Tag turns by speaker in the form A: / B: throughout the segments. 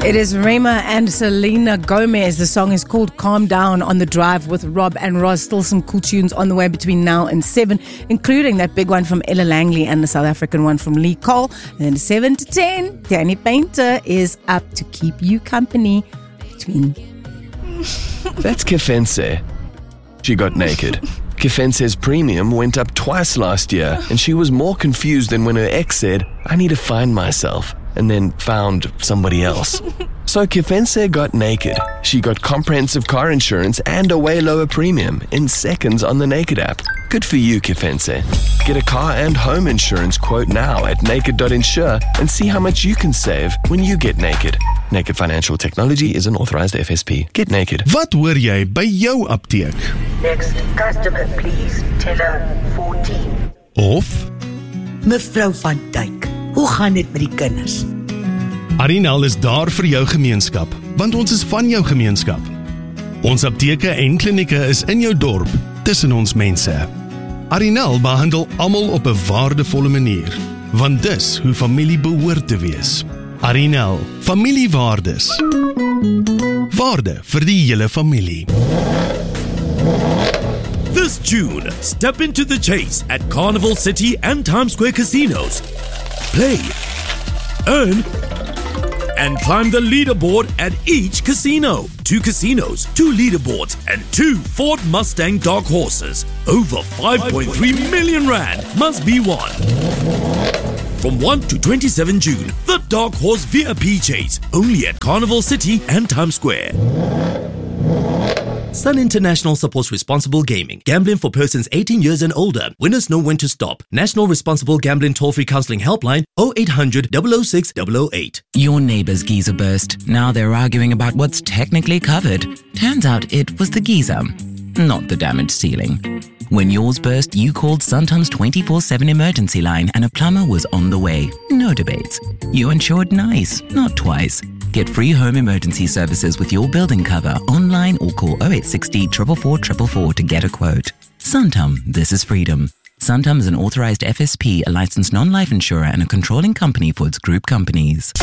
A: It is Rema and Selena Gomez. The song is called Calm Down on the Drive with Rob and Roz. Still some cool tunes on the way between now and 7, including that big one from Ella Langley and the South African one from Lee Cole. And then 7 to 10, Danny Painter is up to keep you company between.
B: That's Kefense. She got naked. Kefense's premium went up twice last year, and she was more confused than when her ex said, "I need to find myself," and then found somebody else. So Kefense got naked. She got comprehensive car insurance and a way lower premium in seconds on the Naked app. Good for you, Kefense. Get a car and home insurance quote now at naked.insure and see how much you can save when you get naked. Naked Financial Technology is an authorized FSP. Get naked.
C: Wat hoor jy by jou apteek?
D: Next customer, please. Teller 14.
C: Of
D: Mevrou van Dijk, hoe gaan dit met die kinders?
C: Arinal is daar vir jou gemeenskap, want ons is van jou gemeenskap. Ons apteke en klinieke is in jou dorp, tussen ons mense. Arinal behandel almal op 'n waardevolle manier, want dis hoe familie behoort te wees. Arinal, familiewaardes. Waarde vir die hele familie.
E: This June, step into the chase at Carnival City and Times Square casinos. Play, earn, and climb the leaderboard at each casino. 2 casinos, 2 leaderboards, and 2 Ford Mustang Dark Horses. Over 5.3 million rand must be won. From 1 to 27 June, the Dark Horse VIP Chase, only at Carnival City and Times Square. Sun International supports responsible gaming. Gambling for persons 18 years and older. Winners know when to stop. National Responsible Gambling Toll-Free Counseling Helpline 0800 006 008.
F: Your neighbor's geyser burst. Now they're arguing about what's technically covered. Turns out it was the geyser, not the damaged ceiling. When yours burst, you called Suntom's 24/7 emergency line and a plumber was on the way. No debates. You insured nice, not twice. Get free home emergency services with your building cover online or call 0860 444 444 to get a quote. Suntom, this is freedom. Suntom is an authorized FSP, a licensed non-life insurer and a controlling company for its group companies.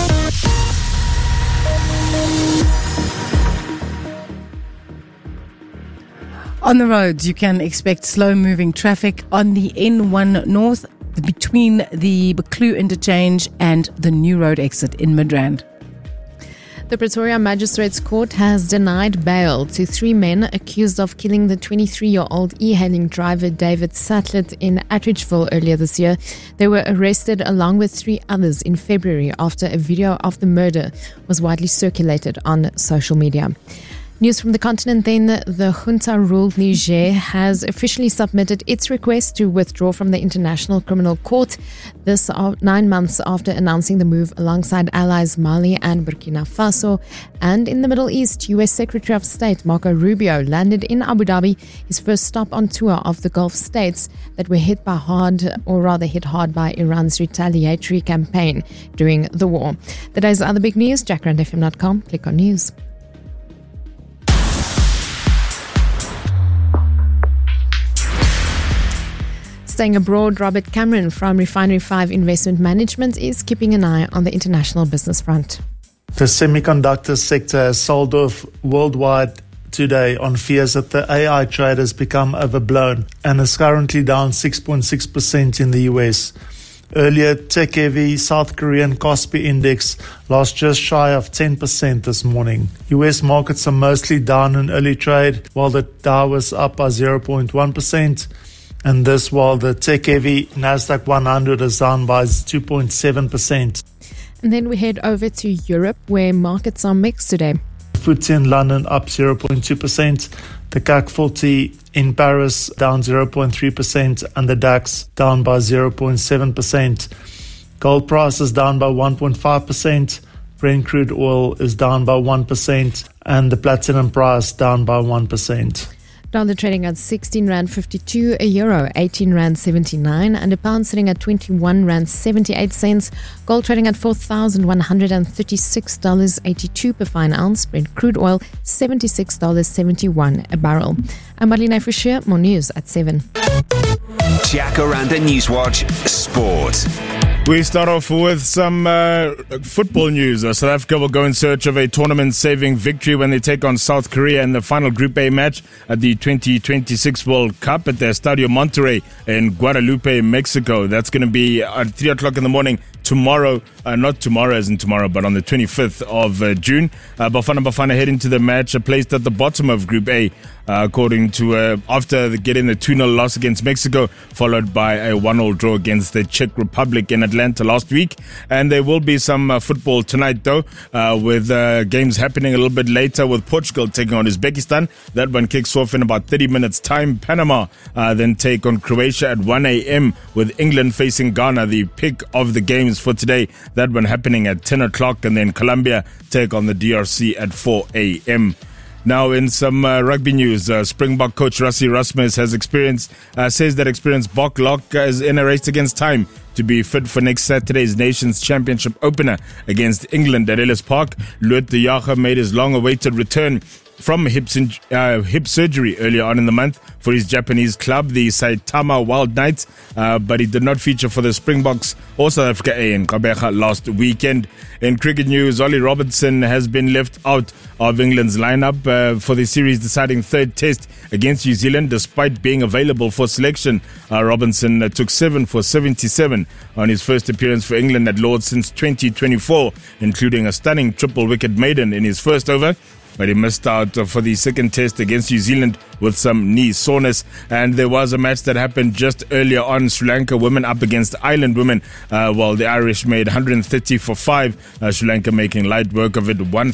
A: On the roads, you can expect slow-moving traffic on the N1 North between the Buccleuch interchange and the New Road exit in Midrand.
G: The Pretoria Magistrates Court has denied bail to 3 men accused of killing the 23-year-old e-hailing driver David Sattlet in Attridgeville earlier this year. They were arrested along with 3 others in February after a video of the murder was widely circulated on social media. News from the continent then, the junta-ruled Niger has officially submitted its request to withdraw from the International Criminal Court. This 9 months after announcing the move alongside allies Mali and Burkina Faso. And in the Middle East, US Secretary of State Marco Rubio landed in Abu Dhabi, his first stop on tour of the Gulf states that were hit hard by Iran's retaliatory campaign during the war. The day's other big news, jackrandfm.com, click on news. Staying abroad, Robert Cameron from Refinery 5 Investment Management is keeping an eye on the international business front.
H: The semiconductor sector has sold off worldwide today on fears that the AI trade has become overblown and is currently down 6.6% in the US. Earlier, tech-heavy South Korean Kospi index lost just shy of 10% this morning. US markets are mostly down in early trade, while the Dow was up by 0.1%. And this while the tech-heavy Nasdaq 100 is down by 2.7%.
G: And then we head over to Europe, where markets are mixed today.
H: FTSE in London up 0.2%, the CAC 40 in Paris down 0.3%, and the DAX down by 0.7%. Gold price is down by 1.5%, Brent crude oil is down by 1%, and the platinum price down by 1%.
G: Dollar trading at 16 Rand 52, a euro 18 Rand 79, and a pound sitting at 21 Rand 78 cents. Gold trading at $4,136.82 per fine ounce. Brent crude oil $76.71 a barrel. I'm Marlene Fischer. More news at 7.
I: Jacaranda Newswatch Sport. We start off with some football news. South Africa will go in search of a tournament-saving victory when they take on South Korea in the final Group A match at the 2026 World Cup at the Estadio Monterrey in Guadalupe, Mexico. That's going to be at 3 o'clock in the morning tomorrow. Not tomorrow as in tomorrow, but on the 25th of June. Bafana head into the match placed at the bottom of Group A, according to after getting the 2-0 loss against Mexico, followed by a 1-1 draw against the Czech Republic in Atlanta last week. And there will be some football tonight, though, with games happening a little bit later, with Portugal taking on Uzbekistan. That one kicks off in about 30 minutes time. Panama then take on Croatia at 1 a.m. with England facing Ghana, the pick of the games for today. That one happening at 10 o'clock, and then Colombia take on the DRC at 4 a.m. Now, in some rugby news, Springbok coach Rassie Erasmus says that experienced Bok Lok is in a race against time to be fit for next Saturday's Nations Championship opener against England at Ellis Park. Louis de Jager made his long-awaited return from hip surgery earlier on in the month for his Japanese club, the Saitama Wild Knights, but he did not feature for the Springboks or South Africa A in Gqeberha last weekend. In cricket news, Ollie Robinson has been left out of England's lineup for the series deciding third test against New Zealand, despite being available for selection. Robinson took 7 for 77 on his first appearance for England at Lord's since 2024, including a stunning triple wicket maiden in his first over. But he missed out for the second test against New Zealand with some knee soreness. And there was a match that happened just earlier on. Sri Lanka women up against Ireland women, while the Irish made 130 for 5. Sri Lanka making light work of it,